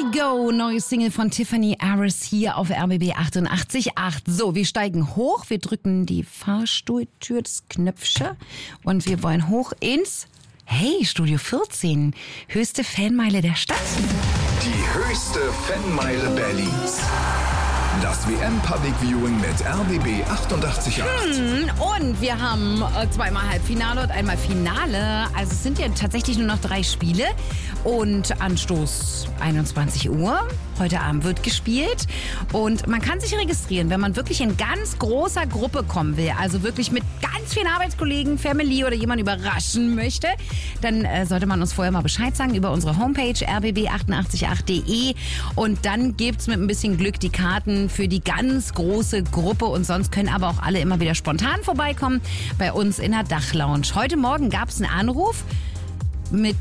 Go, neue Single von Tiffany Harris hier auf RBB 88.8. So, wir steigen hoch, wir drücken die Fahrstuhltür, das Knöpfchen und wir wollen hoch ins, Studio 14, höchste Fanmeile der Stadt. Die höchste Fanmeile Berlins. Das WM-Public Viewing mit RBB 88.8. Und wir haben zweimal Halbfinale und einmal Finale. Also es sind ja tatsächlich nur noch 3 Spiele. Und Anstoß 21 Uhr. Heute Abend wird gespielt. Und man kann sich registrieren, wenn man wirklich in ganz großer Gruppe kommen will. Also wirklich mit ganz vielen Arbeitskollegen, Family oder jemanden überraschen möchte. Dann sollte man uns vorher mal Bescheid sagen über unsere Homepage rbb888.de. Und dann gibt's mit ein bisschen Glück die Karten für die ganz große Gruppe. Und sonst können aber auch alle immer wieder spontan vorbeikommen bei uns in der Dachlounge. Heute Morgen gab's einen Anruf mit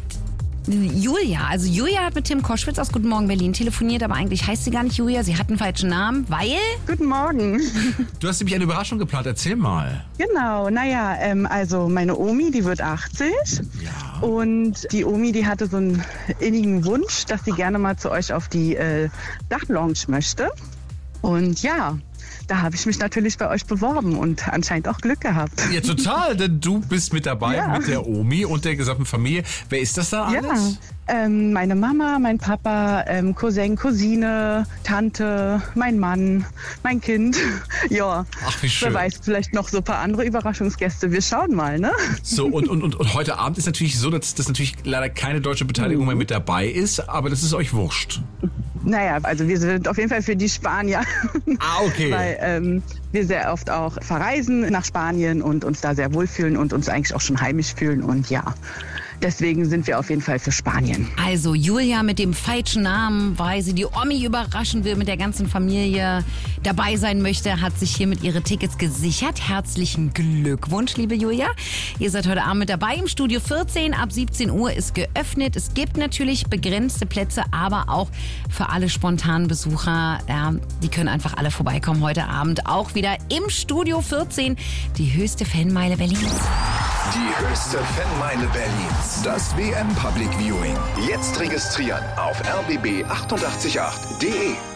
Julia. Also Julia hat mit Tim Koschwitz aus Guten Morgen Berlin telefoniert, aber eigentlich heißt sie gar nicht Julia. Sie hat einen falschen Namen, weil... Guten Morgen. Du hast nämlich eine Überraschung geplant. Erzähl mal. Genau, also meine Omi, die wird 80. Ja. Und die Omi, die hatte so einen innigen Wunsch, dass sie gerne mal zu euch auf die Dachlounge möchte. Und ja, da habe ich mich natürlich bei euch beworben und anscheinend auch Glück gehabt. Ja, total, denn du bist mit dabei, Ja. mit der Omi und der gesamten Familie. Wer ist das da alles? Meine Mama, mein Papa, Cousin, Cousine, Tante, mein Mann, mein Kind. Ja, Ach, wie schön. wer weiß, vielleicht noch so ein paar andere Überraschungsgäste. Wir schauen mal, ne? So, und heute Abend ist natürlich so, dass natürlich leider keine deutsche Beteiligung mehr mit dabei ist, aber das ist euch wurscht. Naja, also wir sind auf jeden Fall für die Spanier. Ah, okay. Weil wir sehr oft auch verreisen nach Spanien und uns da sehr wohlfühlen und uns eigentlich auch schon heimisch fühlen. Und ja, deswegen sind wir auf jeden Fall für Spanien. Also Julia mit dem falschen Namen, weil sie die Omi überraschen will, mit der ganzen Familie dabei sein möchte, hat sich hiermit ihre Tickets gesichert. Herzlichen Glückwunsch, liebe Julia. Ihr seid heute Abend mit dabei im Studio 14. Ab 17 Uhr ist geöffnet. Es gibt natürlich begrenzte Plätze, aber auch für alle spontanen Besucher. Ja, die können einfach alle vorbeikommen heute Abend. Auch wieder im Studio 14, die höchste Fanmeile Berlins. Die höchste Fanmeile Berlins. Das WM-Public Viewing. Jetzt registrieren auf rbb888.de.